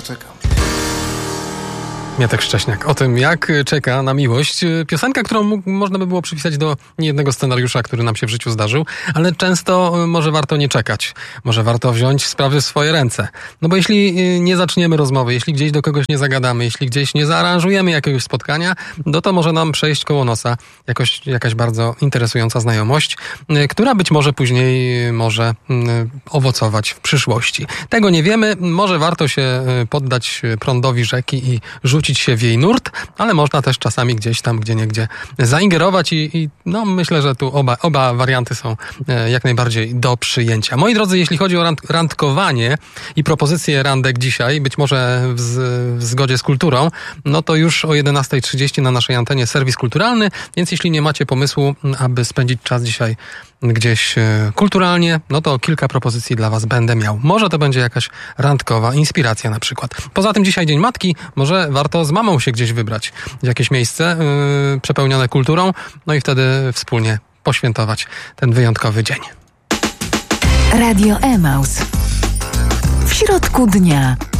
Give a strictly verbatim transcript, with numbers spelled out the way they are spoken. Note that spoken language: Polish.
czekam. Mietek Szcześniak o tym, jak czeka na miłość. Piosenka, którą mógł, można by było przypisać do niejednego scenariusza, który nam się w życiu zdarzył, ale często może warto nie czekać. Może warto wziąć sprawy w swoje ręce. No bo jeśli nie zaczniemy rozmowy, jeśli gdzieś do kogoś nie zagadamy, jeśli gdzieś nie zaaranżujemy jakiegoś spotkania, no to może nam przejść koło nosa jakoś, jakaś bardzo interesująca znajomość, która być może później może owocować w przyszłości. Tego nie wiemy. Może warto się poddać prądowi rzeki i rzucić się w jej nurt, ale można też czasami gdzieś tam, gdzie niegdzie zaingerować i, i no myślę, że tu oba, oba warianty są jak najbardziej do przyjęcia. Moi drodzy, jeśli chodzi o rand, randkowanie i propozycje randek dzisiaj, być może w, w zgodzie z kulturą, no to już o jedenasta trzydzieści na naszej antenie serwis kulturalny, więc jeśli nie macie pomysłu, aby spędzić czas dzisiaj gdzieś kulturalnie, no to kilka propozycji dla was będę miał. Może to będzie jakaś randkowa inspiracja na przykład. Poza tym dzisiaj Dzień Matki, może warto z mamą się gdzieś wybrać w jakieś miejsce yy, przepełnione kulturą, no i wtedy wspólnie poświętować ten wyjątkowy dzień. Radio Emaus. W środku dnia.